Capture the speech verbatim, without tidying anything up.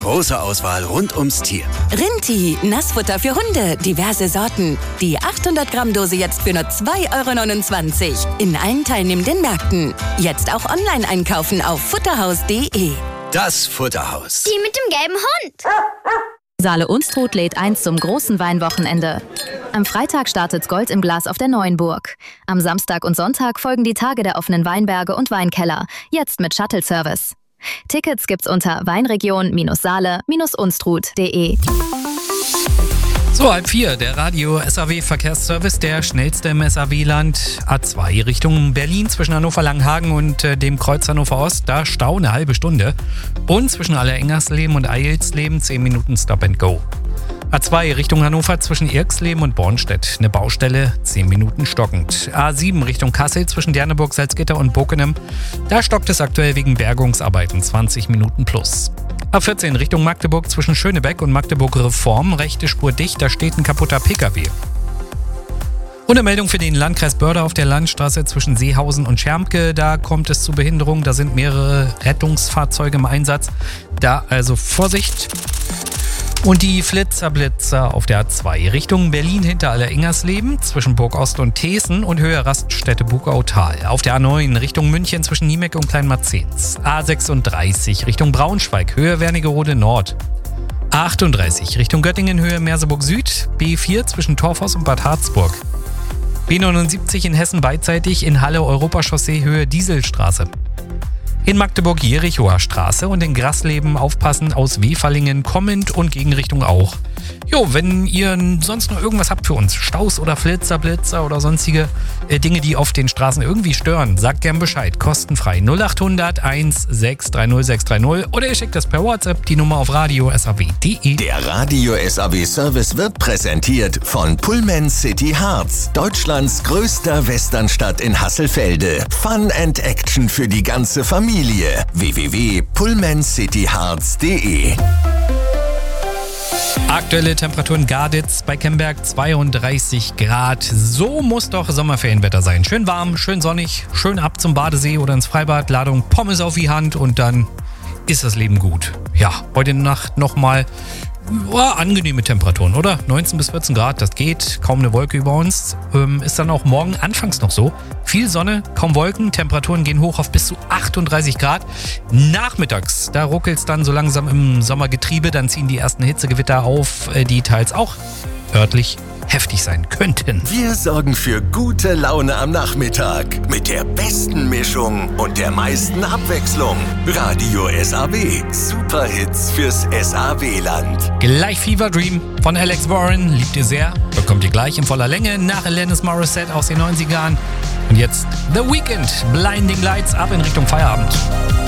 Große Auswahl rund ums Tier. Rinti, Nassfutter für Hunde, diverse Sorten. Die achthundert Gramm Dose jetzt für nur zwei Euro neunundzwanzig. In allen teilnehmenden Märkten. Jetzt auch online einkaufen auf futterhaus punkt de. Das Futterhaus. Die mit dem gelben Hund. Saale-Unstrut lädt ein zum großen Weinwochenende. Am Freitag startet Gold im Glas auf der Neuenburg. Am Samstag und Sonntag folgen die Tage der offenen Weinberge und Weinkeller. Jetzt mit Shuttle-Service. Tickets gibt's unter weinregion-saale-unstrut punkt de. So, halb vier, der Radio-S A W-Verkehrsservice, der schnellste im S A W-Land. A zwei Richtung Berlin zwischen Hannover-Langenhagen und äh, dem Kreuz Hannover Ost. Da Stau eine halbe Stunde. Und zwischen Allerengernsleben und Eilsleben zehn Minuten Stop and Go. A zwei Richtung Hannover zwischen Irxleben und Bornstedt. Eine Baustelle, zehn Minuten stockend. A sieben Richtung Kassel zwischen Derneburg, Salzgitter und Bockenem. Da stockt es aktuell wegen Bergungsarbeiten, zwanzig Minuten plus. A vierzehn Richtung Magdeburg zwischen Schönebeck und Magdeburg Reform. Rechte Spur dicht, da steht ein kaputter Pkw. Und eine Meldung für den Landkreis Börde auf der Landstraße zwischen Seehausen und Schermke. Da kommt es zu Behinderungen, da sind mehrere Rettungsfahrzeuge im Einsatz. Da also Vorsicht. Und die Flitzerblitzer auf der A zwei Richtung Berlin hinter Allerengernsleben zwischen Burgost und Thesen und Höhe Raststätte Bugautal. Auf der A neun Richtung München zwischen Niemeck und Kleinmarzens. A sechsunddreißig Richtung Braunschweig, Höhe Wernigerode Nord. A achtunddreißig Richtung Göttingen, Höhe Merseburg Süd. B vier zwischen Torfhaus und Bad Harzburg. B neunundsiebzig in Hessen beidseitig in Halle Europachaussee, Höhe Dieselstraße. In Magdeburg Jerichoer Straße und in Grasleben aufpassen aus Wefalingen kommend und Gegenrichtung auch. Jo, wenn ihr sonst noch irgendwas habt für uns, Staus oder Flitzer, Blitzer oder sonstige äh, Dinge, die auf den Straßen irgendwie stören, sagt gern Bescheid, kostenfrei null achthundert eins sechs drei null sechs drei null oder ihr schickt das per WhatsApp, die Nummer auf radio punkt s a w punkt de. Der Radio-S A W-Service wird präsentiert von Pullman City Harz, Deutschlands größter Westernstadt in Hasselfelde. Fun and Action für die ganze Familie. w w w punkt pullman city harz punkt de. Aktuelle Temperaturen Garditz bei Kemberg zweiunddreißig Grad. So muss doch Sommerferienwetter sein. Schön warm, schön sonnig, schön ab zum Badesee oder ins Freibad, Ladung Pommes auf die Hand und dann ist das Leben gut. Ja, heute Nacht nochmal ja, angenehme Temperaturen, oder? neunzehn bis vierzehn Grad, das geht. Kaum eine Wolke über uns. Ähm, ist dann auch morgen anfangs noch so. Viel Sonne, kaum Wolken. Temperaturen gehen hoch auf bis zu achtunddreißig Grad. Nachmittags, da ruckelt es dann so langsam im Sommergetriebe. Dann ziehen die ersten Hitzegewitter auf, die teils auch örtlich heftig sein könnten. Wir sorgen für gute Laune am Nachmittag mit der besten Mischung und der meisten Abwechslung. Radio S A W. Superhits fürs S A W-Land. Gleich Fever Dream von Alex Warren. Liebt ihr sehr. Bekommt ihr gleich in voller Länge nach Alanis Morissette aus den neunzigern. Und jetzt The Weeknd. Blinding Lights ab in Richtung Feierabend.